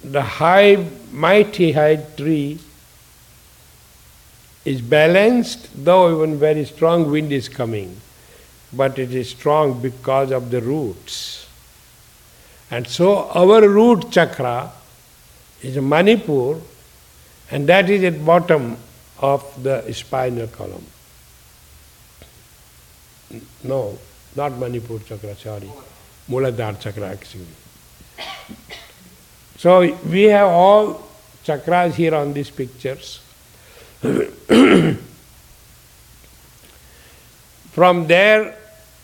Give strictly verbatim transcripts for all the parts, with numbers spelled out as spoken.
the high, mighty high tree is balanced, though even very strong wind is coming, but it is strong because of the roots. And so our root chakra is Manipur, and that is at bottom of the spinal column. No, not Manipur chakra, sorry. Muladhara chakra actually. So we have all chakras here on these pictures. From there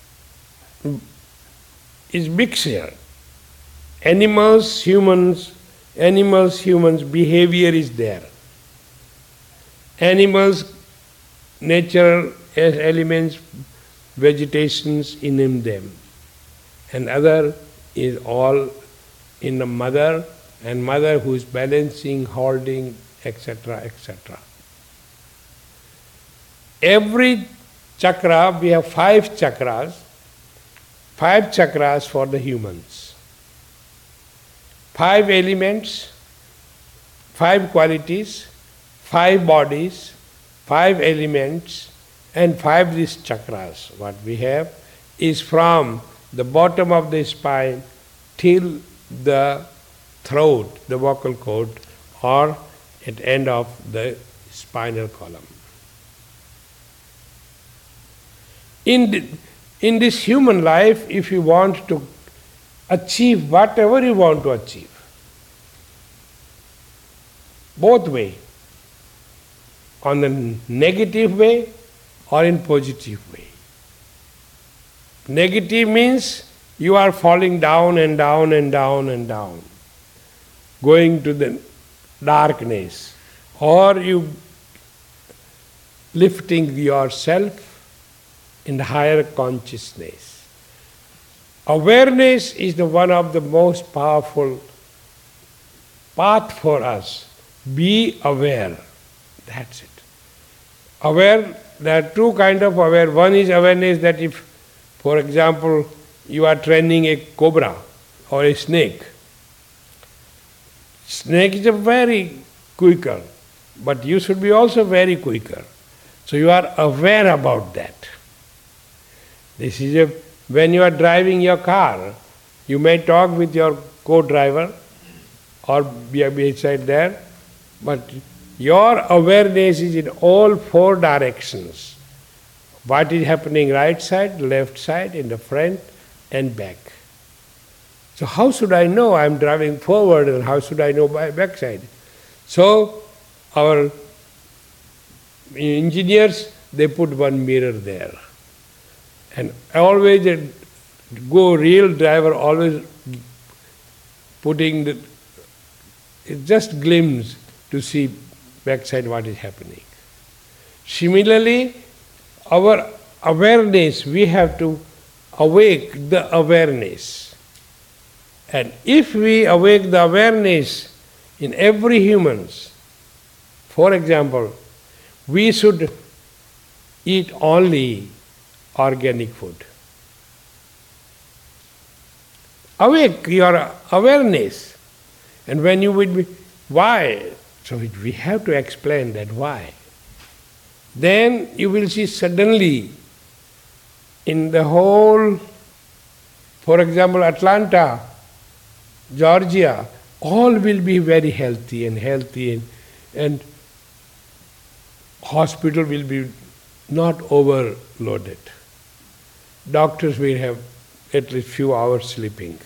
is mixture. Animals, humans, animals, humans, behavior is there. Animals, natural elements, vegetations in them. And other is all in the mother, and mother who is balancing, holding, et cetera, et cetera. Every chakra, we have five chakras, five chakras for the humans. Five elements, five qualities, five bodies, five elements, and five these chakras. What we have is from the bottom of the spine till the throat, the vocal cord, or at the end of the spinal column. In, the, in this human life, if you want to achieve whatever you want to achieve, both way, on the negative way or in positive way. Negative means you are falling down and down and down and down, going to the darkness, or you lifting yourself in the higher consciousness. Awareness is the one of the most powerful path for us. Be aware. That's it. Aware, there are two kinds of aware. One is awareness that if, for example, you are training a cobra or a snake. Snake is a very quicker, but you should be also very quicker. So you are aware about that. This is a, when you are driving your car, you may talk with your co-driver or be beside there, but your awareness is in all four directions. What is happening right side, left side, in the front and back. So how should I know I am driving forward, and how should I know by back side? So our engineers, they put one mirror there. And always a go real driver always putting the, it just glimpse to see backside what is happening. Similarly, our awareness, we have to awake the awareness. And if we awake the awareness in every humans, for example, we should eat only organic food. Awake your awareness. And when you would be, why? So we have to explain that why. Then you will see suddenly in the whole, for example, Atlanta, Georgia, all will be very healthy and healthy and, and hospital will be not overloaded. Doctors will have at least few hours sleeping,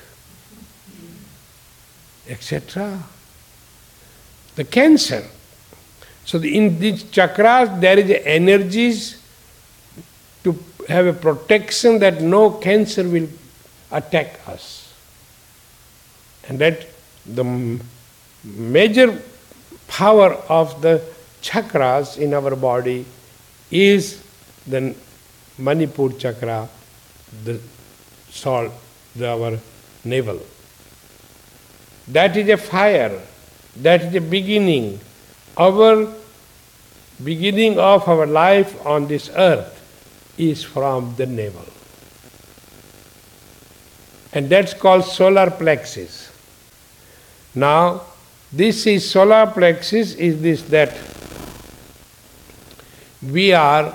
et cetera. The cancer. So the, in these chakras there is energies to have a protection that no cancer will attack us. And that the major power of the chakras in our body is the Manipur chakra, the salt, the, our navel. That is a fire, that is the beginning. Our beginning of our life on this earth is from the navel. And that's called solar plexus. Now, This is solar plexus, is this that we are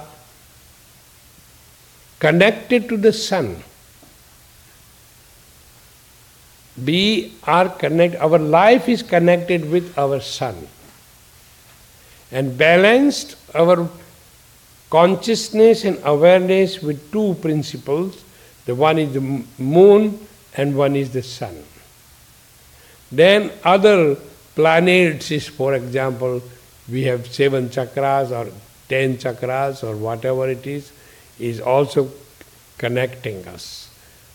connected to the sun. We are connected, our life is connected with our sun. And balanced our consciousness and awareness with two principles. The one is the moon and one is the sun. Then other planets is, for example, we have seven chakras or ten chakras or whatever it is, is also connecting us.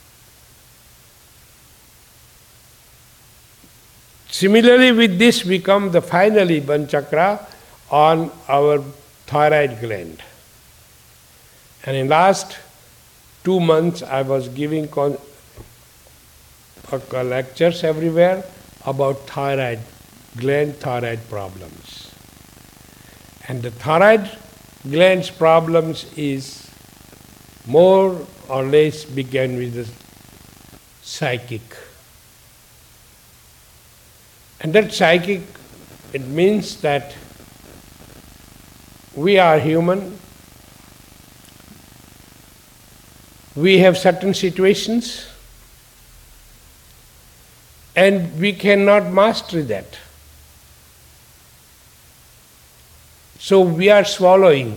Similarly with this we come the finally one chakra on our thyroid gland. And in last two months I was giving con- uh, lectures everywhere about thyroid gland, thyroid problems. And the thyroid gland's problems is more or less began with the psychic. And that psychic, it means that we are human, we have certain situations, and we cannot master that. So we are swallowing.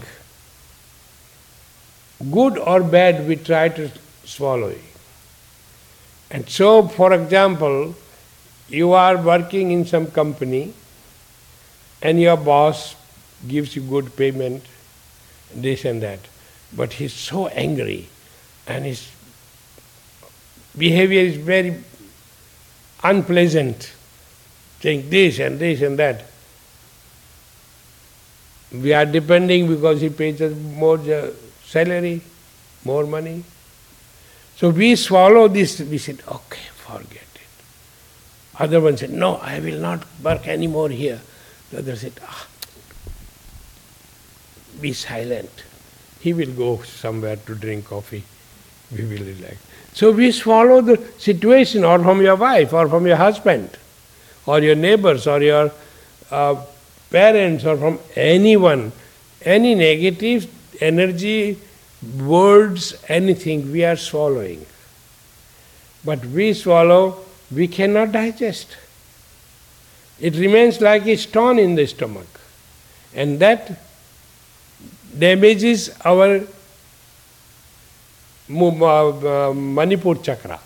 Good or bad, we try to swallow it. And so, for example, you are working in some company and your boss gives you good payment, this and that, but he's so angry and his behavior is very unpleasant, saying this and this and that. We are depending because he pays us more salary, more money. So we swallow this, we said, okay, forget it. Other one said, no, I will not work anymore here. The other said, ah, be silent. He will go somewhere to drink coffee. We will relax. So we swallow the situation, or from your wife, or from your husband, or your neighbors, or your uh, parents, or from anyone. Any negative energy, words, anything, we are swallowing. But we swallow, we cannot digest. It remains like a stone in the stomach. And that damages our Manipur chakra.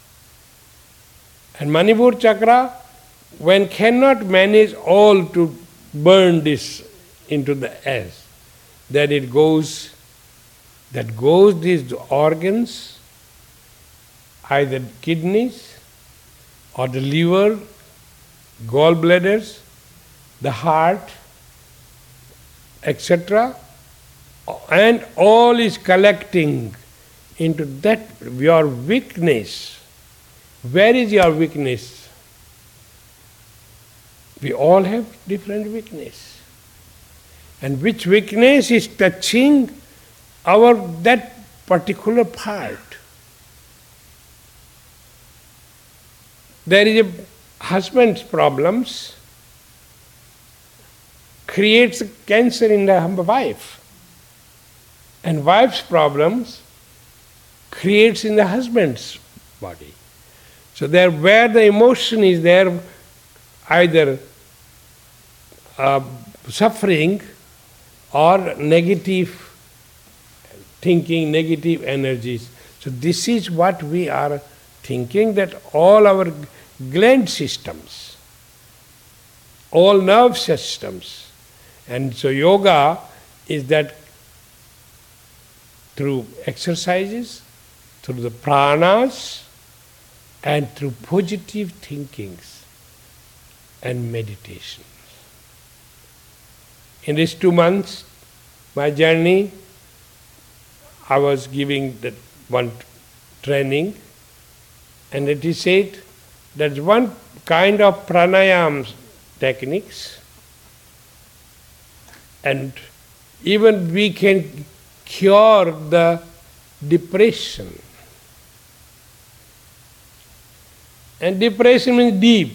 And Manipur chakra, when cannot manage all to burn this into the ash, then it goes, that goes these organs, either kidneys or the liver, gallbladders, the heart, et cetera, and all is collecting into that, your weakness. Where is your weakness? We all have different weakness. And which weakness is touching our that particular part. There is a husband's problems creates cancer in the wife. And wife's problems creates in the husband's body. So there, where the emotion is there, either uh, suffering or negative thinking, negative energies. So this is what we are thinking, that all our gland systems, all nerve systems, and so yoga is that through exercises, through the pranas, and through positive thinkings and meditations. In these two months, my journey, I was giving that one training, and it is said that one kind of pranayam techniques, and even we can cure the depression. And depression means deep.